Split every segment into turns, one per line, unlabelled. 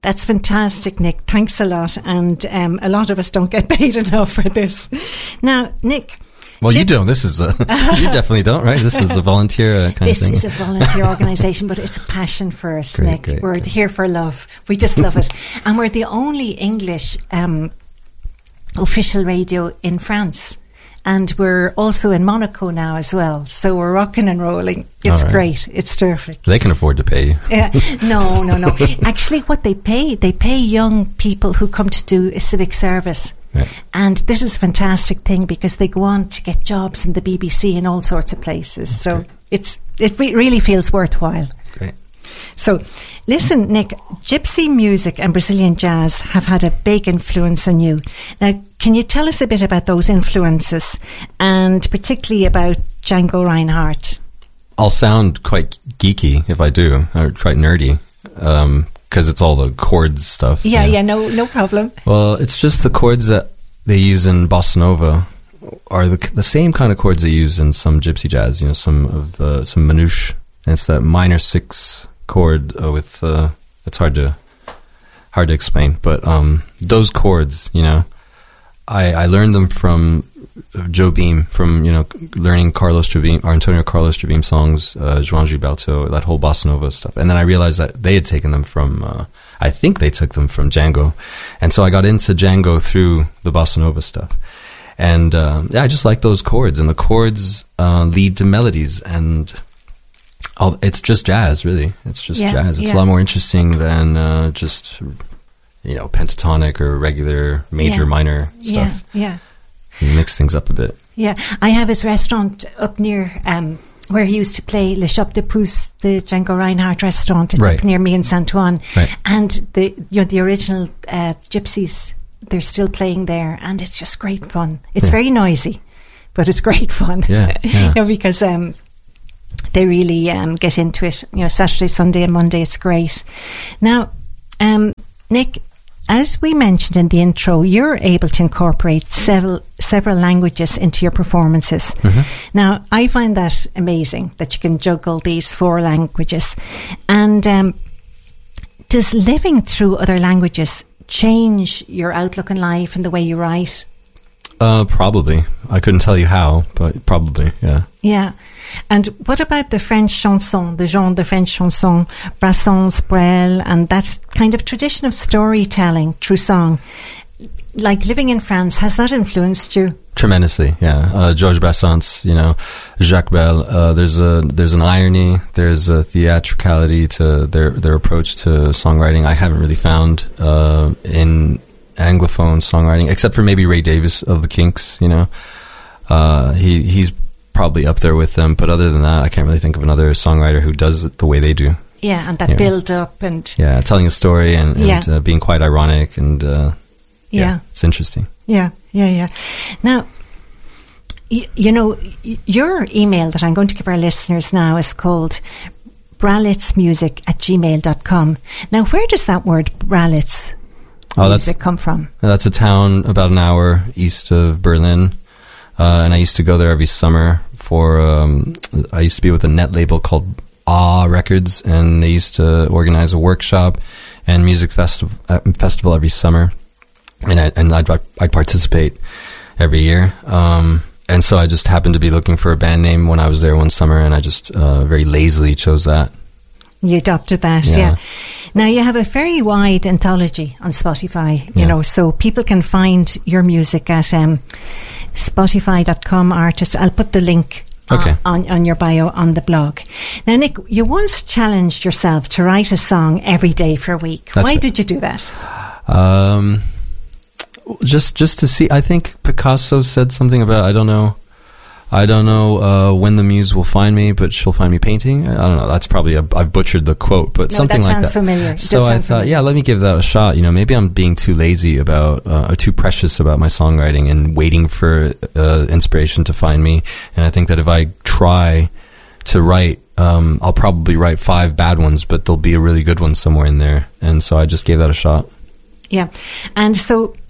That's fantastic, Nick. Thanks a lot. And a lot of us don't get paid enough for this. Now, Nick...
Well, you don't. This is you definitely don't, right? This is a volunteer kind of thing.
This is a volunteer organisation, but it's a passion for us, Nick. We're here for love. We just love it. And we're the only English official radio in France. And we're also in Monaco now as well. So we're rocking and rolling. It's great. It's terrific.
They can afford to pay you.
No. Actually, what they pay young people who come to do a civic service.
Right.
And this is a fantastic thing because they go on to get jobs in the BBC and all sorts of places. So it really feels worthwhile.
Great.
So listen, Nick, gypsy music and Brazilian jazz have had a big influence on you. Now, can you tell us a bit about those influences and particularly about Django Reinhardt?
I'll sound quite geeky if I do, or quite nerdy. Because it's all the chords stuff.
No problem.
Well, it's just the chords that they use in bossa nova are the same kind of chords they use in some gypsy jazz. Some manouche, and it's that minor 6 chord with it's hard to explain, but those chords, I learned them from Jobim, from learning Carlos Jobim or Antonio Carlos Jobim songs, João Gilberto, that whole bossa nova stuff, and then I realized that they had taken them from I think they took them from Django, and so I got into Django through the bossa nova stuff, and I just like those chords, and the chords lead to melodies, and it's just jazz, really. It's just jazz. It's a lot more interesting than just pentatonic or regular major minor stuff. You mix things up a bit. Yeah,
I have his restaurant up near where he used to play Le Shop de Pouce, the Django Reinhardt restaurant. It's up near me in Saint Ouen. Right. And the original Gypsies, they're still playing there, and it's just great fun. It's very noisy, but it's great fun. Because they really get into it. Saturday, Sunday, and Monday, it's great. Now, Nick, as we mentioned in the intro, you're able to incorporate several languages into your performances. Mm-hmm. Now, I find that amazing that you can juggle these 4 languages. And does living through other languages change your outlook on life and the way you write?
Probably. I couldn't tell you how, but probably, yeah.
Yeah. And what about the French chanson, the genre de French chanson, Brassens, Brel, and that kind of tradition of storytelling through song? Like living in France, has that influenced you?
Tremendously, yeah. Georges Brassens, Jacques Brel. There's an irony, there's a theatricality to their approach to songwriting I haven't really found in Anglophone songwriting, except for maybe Ray Davies of the Kinks. He's probably up there with them, but other than that, I can't really think of another songwriter who does it the way they do.
Yeah, and that build up and
telling a story and being quite ironic and it's interesting.
Yeah. Now, your email that I'm going to give our listeners now is called bralitzmusic@gmail.com. Now, where does that word Bralitz music come from?
That's a town about an hour east of Berlin. And I used to go there every summer I used to be with a net label called Ah Records, and they used to organize a workshop and music festival every summer, and I'd participate every year. And so I just happened to be looking for a band name when I was there one summer, and I just very lazily chose that.
You adopted that, yeah. Now you have a very wide anthology on Spotify, so people can find your music at Spotify.com artist. I'll put the link on your bio on the blog. Now, Nick, you once challenged yourself to write a song every day for a week. Why did you do that?
Just to see. I think Picasso said something about I don't know when the muse will find me, but she'll find me painting. I don't know. That's probably I've butchered the quote, but something like that.
That sounds familiar.
So I thought, let me give that a shot. Maybe I'm being too lazy about, or too precious about my songwriting and waiting for inspiration to find me. And I think that if I try to write, I'll probably write 5 bad ones, but there'll be a really good one somewhere in there. And so I just gave that a shot.
Yeah. And so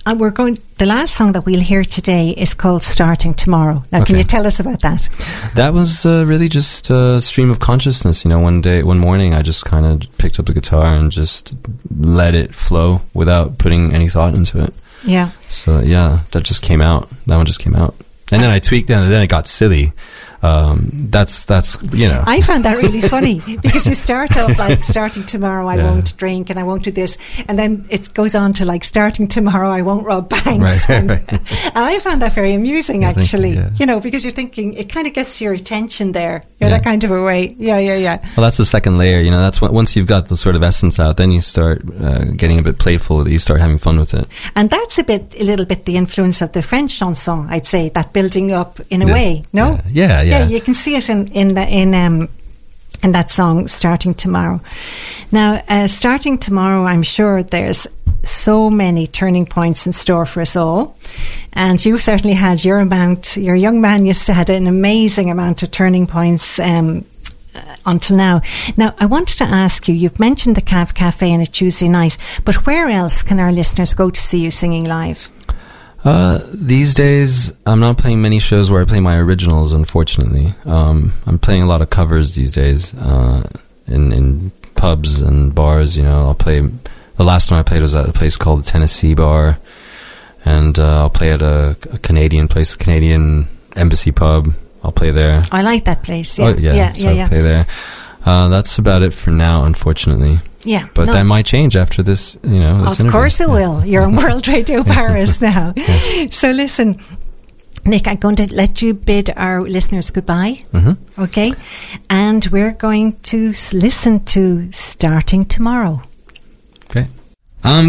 The last song that we'll hear today is called Starting Tomorrow. Now, can you tell us about that?
That was really just a stream of consciousness. One morning, I just kind of picked up the guitar and just let it flow without putting any thought into it.
Yeah.
So, that just came out. That one just came out. And then I tweaked it, and then it got silly. That's
I found that really funny because you start off like starting tomorrow I won't drink and I won't do this, and then it goes on to like starting tomorrow I won't rob banks, and I found that very amusing actually. Because you're thinking it kind of gets your attention there, that kind of a way. Well,
that's the second layer. That's once you've got the sort of essence out, then you start getting a bit playful. You start having fun with it,
and that's a little bit the influence of the French chanson, I'd say, that building up in a way. No,
Yeah,
you can see it in that song, Starting Tomorrow. Now, Starting Tomorrow, I'm sure there's so many turning points in store for us all. And you've certainly had your amount. Your young man used to had an amazing amount of turning points until now. Now, I wanted to ask you, you've mentioned the Cav Cafe on a Tuesday night, but where else can our listeners go to see you singing live?
These days, I'm not playing many shows where I play my originals, unfortunately. I'm playing a lot of covers these days, in pubs and bars. I'll play, the last one I played was at a place called the Tennessee Bar, and I'll play at a Canadian place, a Canadian Embassy pub. I'll play there.
I like that place,
I'll play there. That's about it for now, unfortunately.
Yeah,
but that might change after this, this interview.
Of course it will. You're on World Radio Paris now. So listen, Nick, I'm going to let you bid our listeners goodbye. Okay? And we're going to listen to Starting Tomorrow.